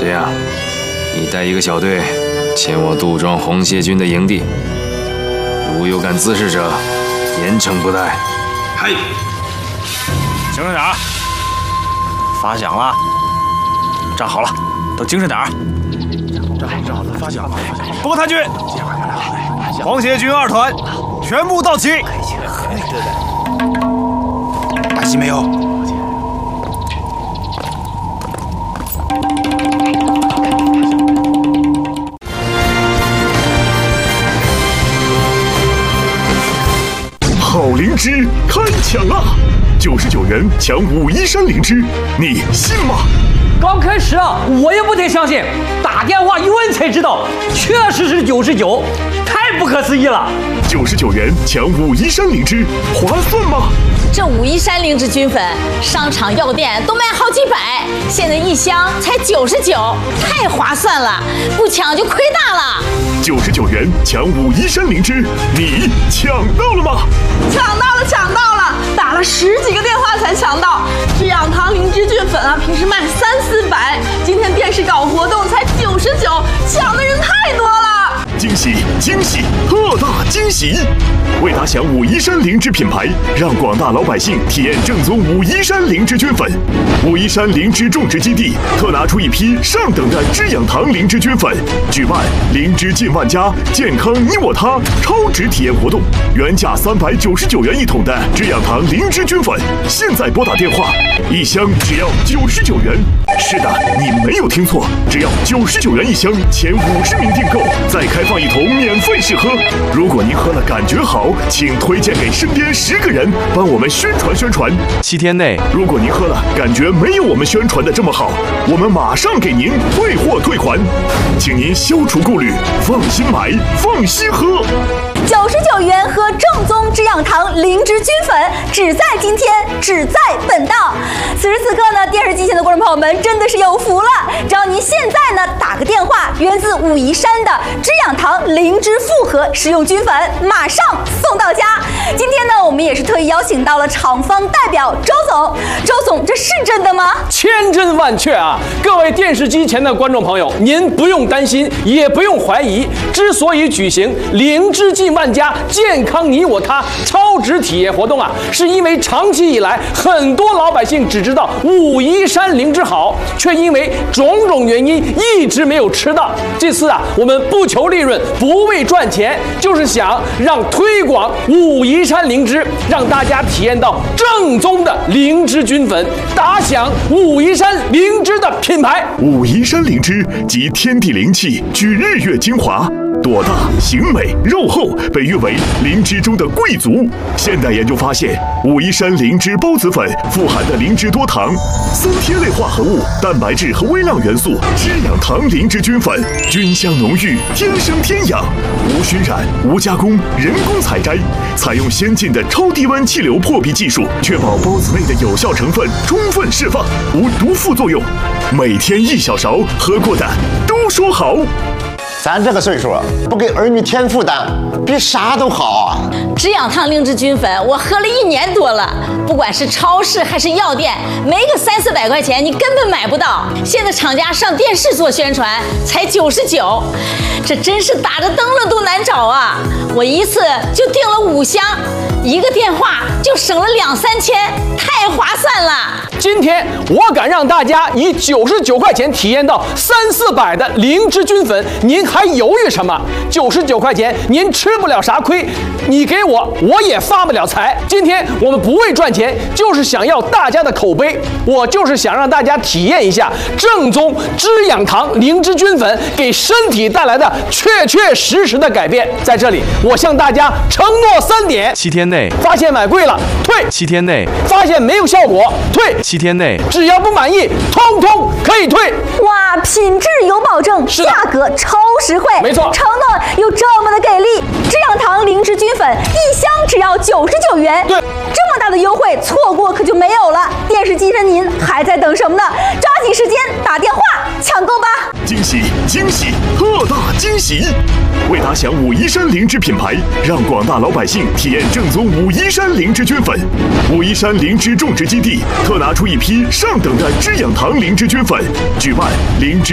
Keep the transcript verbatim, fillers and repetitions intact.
这样，你带一个小队前往杜庄红血军的营地，如有敢滋事者，严惩不贷。 嘿，精神点儿！发响了，站好了，都精神点儿！站好，站好，发响了。拨探军，黄协军二团全部到齐。 打齐没有？ 好灵芝开抢啦！九十九元抢武夷山灵芝，你信吗？ 刚开始啊，我也不太相信，打电话一问才知道，确实是九十九，太不可思议了。 九十九元抢武夷山灵芝，划算吗？ 这武夷山灵芝菌粉，商场药店都卖好几百，现在一箱才九十九，太划算了，不抢就亏大了。 九十九元抢武夷山灵芝，你抢到了吗？ 抢到了，抢到了！打了十几个电话才抢到。制氧堂灵芝菌粉啊，平时卖三四百，今天电视搞活动才九十九，抢的人太多了。 惊喜惊喜，特大惊喜！为打响武夷山灵芝品牌，让广大老百姓体验正宗武夷山灵芝菌粉。武夷山灵芝种植基地特拿出一批上等的制氧堂灵芝菌粉，举办灵芝进万家，健康你我他超值体验活动。原价三百九十九元一桶的制氧堂灵芝菌粉，现在拨打电话，一箱只要九十九元。是的，你没有听错，只要九十九元一箱，前五十名订购再开放一桶免费试喝。如果您喝了感觉好，请推荐给身边十个人，帮我们宣传宣传。 七天内， 如果您喝了感觉没有我们宣传的这么好，我们马上给您退货退款，请您消除顾虑，放心买，放心喝。 九十九元喝正宗制氧堂灵芝菌粉，只在今天，只在本档。此时此刻呢，电视机前的观众朋友们真的是有福了，只要您现在呢打个电话，源自武夷山的制氧堂灵芝复合食用菌粉，马上送到家。今天呢，我们也是特意邀请到了厂方代表周总。周总，这是真的吗？ 千真万确啊！各位电视机前的观众朋友，您不用担心，也不用怀疑。之所以举行灵芝进万家，健康你我他超值体验活动啊，是因为长期以来，很多老百姓只知道武夷山灵芝好，却因为种种原因一直没有吃到。这次啊，我们不求利润，不为赚钱，就是想让推广武夷山灵芝，让大家体验到正宗的灵芝菌粉，打响武夷山灵芝的品牌。 武夷山灵芝集天地灵气，聚日月精华。朵大形美肉厚，被誉为灵芝中的贵族。现代研究发现，武夷山灵芝孢子粉富含的灵芝多糖、三萜类化合物、蛋白质和微量元素，制氧堂灵芝菌粉菌香浓郁，天生天养，无熏染、无加工、人工采摘，采用先进的超低温气流破壁技术，确保孢子内的有效成分充分释放，无毒副作用。每天一小勺，喝过的都说好。 咱这个岁数，不给儿女添负担，比啥都好啊！ 制氧堂灵芝菌粉，我喝了一年多了，不管是超市还是药店，没个三四百块钱你根本买不到。现在厂家上电视做宣传，才九十九，这真是打着灯笼都难找啊！我一次就订了五箱，一个电话就省了两三千，太划算了。 今天我敢让大家以九十九块钱体验到三四百的灵芝菌粉，您还犹豫什么？九十九块钱您吃不了啥亏，你给我我也发不了财。今天我们不为赚钱，就是想要大家的口碑，我就是想让大家体验一下正宗制氧堂灵芝菌粉给身体带来的确确实实的改变。在这里，我向大家承诺三点： 七天内发现买贵了退， 七天内发现没有效果退， 七天内只要不满意，通通可以退。 哇，品质有保证，价格超实惠， 没错， 承诺又这么的给力。制氧堂灵芝菌粉一箱只要九十九元， 对， 这么大的优惠，错过可就没有了。电视机前您还在等什么呢？抓紧时间打电话抢购吧！ 惊喜惊喜，特大惊喜！为打响武夷山灵芝品牌，让广大老百姓体验正宗武夷山灵芝菌粉。武夷山灵芝种植基地特拿出一批上等的制氧堂灵芝菌粉，举办灵芝